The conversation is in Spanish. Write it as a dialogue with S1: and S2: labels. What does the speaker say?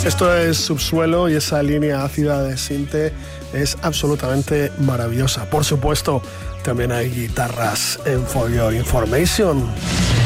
S1: Esto es Subsuelo y esa línea ácida de Sinte es absolutamente maravillosa. Por supuesto, también hay guitarras en For Your Information.